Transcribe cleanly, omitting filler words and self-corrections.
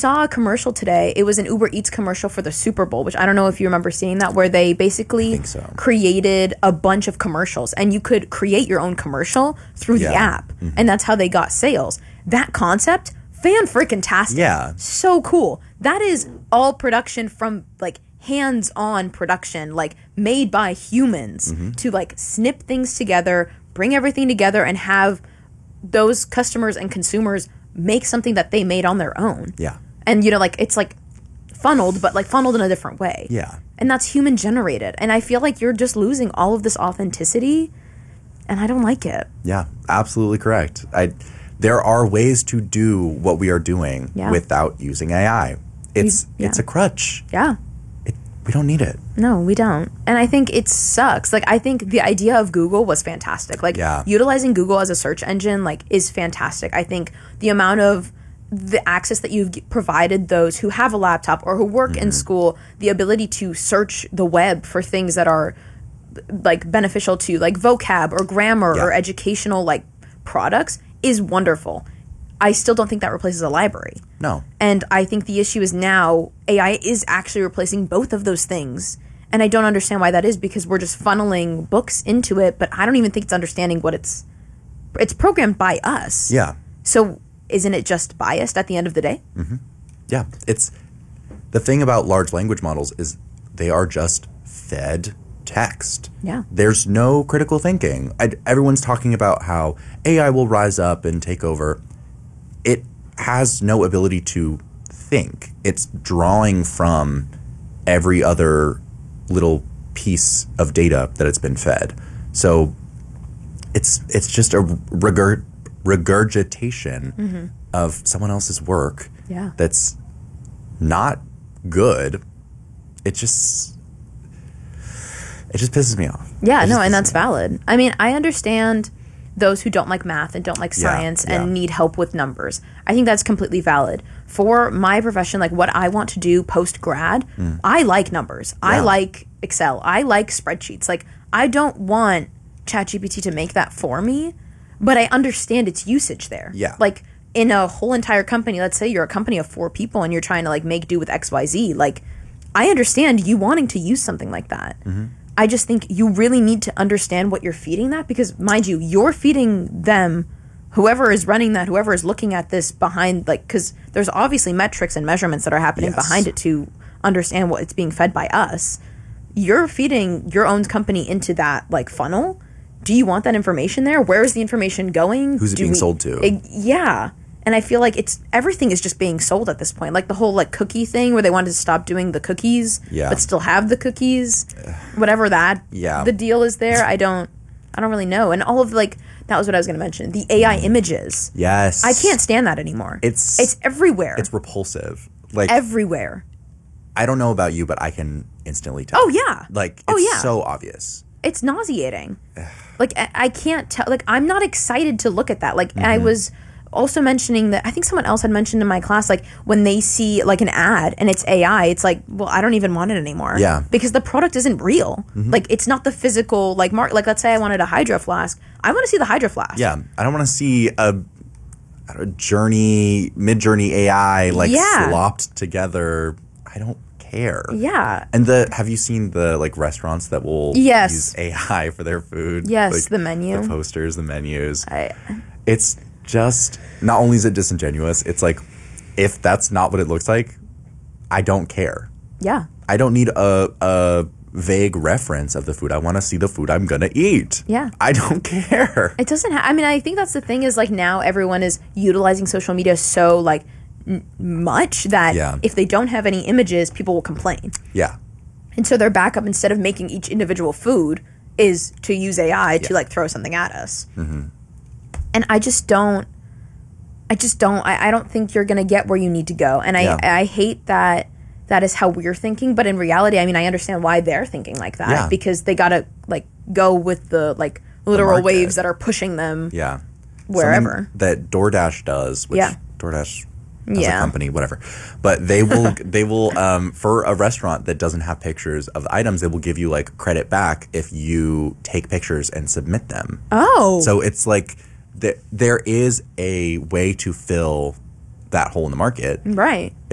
saw a commercial today. It was an Uber Eats commercial for the Super Bowl, which I don't know if you remember seeing that, where they basically created a bunch of commercials, and you could create your own commercial through the app, and that's how they got sales. That concept, fan-freaking-tastic. Yeah. So cool. That is all production from, like, hands-on production, like, made by humans to, like, snip things together, bring everything together, and have those customers and consumers make something that they made on their own. Yeah. And, you know, like, it's, like, funneled, but, like, funneled in a different way. Yeah. And that's human-generated. And I feel like you're just losing all of this authenticity, and I don't like it. Yeah, absolutely correct. There are ways to do what we are doing without using AI. It's a crutch. Yeah. We don't need it. No, we don't. And I think it sucks. Like, I think the idea of Google was fantastic. Like, utilizing Google as a search engine, like, is fantastic. I think the amount of the access that you've provided those who have a laptop or who work in school, the ability to search the web for things that are, like, beneficial to, like, vocab or grammar or educational, like, products is wonderful. I still don't think that replaces a library. No. And I think the issue is now AI is actually replacing both of those things. And I don't understand why that is, because we're just funneling books into it, but I don't even think it's understanding what it's programmed by us. Yeah. So isn't it just biased at the end of the day? Mm-hmm. Yeah. It's the thing about large language models is they are just fed text. Yeah. There's no critical thinking. Everyone's talking about how AI will rise up and take over. It has no ability to think. It's drawing from every other little piece of data that it's been fed. So it's just a regurgitation of someone else's work that's not good. It just pisses me off. Yeah, no, and that's valid. I mean, I understand those who don't like math and don't like science and need help with numbers. I think that's completely valid. For my profession, like what I want to do post-grad, I like numbers. I like Excel. I like spreadsheets. Like, I don't want ChatGPT to make that for me, but I understand its usage there. Yeah. Like, in a whole entire company, let's say you're a company of 4 people and you're trying to, like, make do with XYZ, like, I understand you wanting to use something like that. I just think you really need to understand what you're feeding that, because, mind you, you're feeding them, whoever is running that, whoever is looking at this behind, like, because there's obviously metrics and measurements that are happening behind it to understand what it's being fed by us. You're feeding your own company into that, like, funnel. Do you want that information there? Where is the information going? Who's it being sold to? Yeah. And I feel like everything is just being sold at this point. Like the whole, like, cookie thing where they wanted to stop doing the cookies, but still have the cookies. Whatever the deal is there, I don't really know. And all of, like, that was what I was going to mention. The AI images. Yes. I can't stand that anymore. It's everywhere. It's repulsive. Like, everywhere. I don't know about you, but I can instantly tell. Oh, yeah. Like, it's so obvious. It's nauseating. Like, I can't tell. Like, I'm not excited to look at that. Like, I was also mentioning that I think someone else had mentioned in my class, like, when they see, like, an ad and it's AI, it's like, well, I don't even want it anymore. Yeah. Because the product isn't real. Like, it's not the physical, like, like, let's say I wanted a Hydro Flask. I want to see the Hydro Flask. Yeah. I don't want to see a Mid-Journey AI, like, slopped together. I don't care. Yeah. And have you seen the, like, restaurants that will use AI for their food? Yes, like, the menu. The posters, the menus. It's just, not only is it disingenuous, it's like, if that's not what it looks like, I don't care. Yeah. I don't need a vague reference of the food. I want to see the food I'm gonna eat. Yeah. I don't care. It doesn't I mean, I think that's the thing is, like, now everyone is utilizing social media so, like, much that if they don't have any images, people will complain. Yeah. And so their backup, instead of making each individual food, is to use AI to, like, throw something at us. And I don't think you're going to get where you need to go. And I hate that is how we're thinking. But in reality, I mean, I understand why they're thinking like that. Because they got to, like, go with the, like, literal waves that are pushing them wherever. Something that DoorDash does, which DoorDash as a company, whatever. But they will for a restaurant that doesn't have pictures of the items, they will give you, like, credit back if you take pictures and submit them. Oh. So it's like there is a way to fill that hole in the market. Right.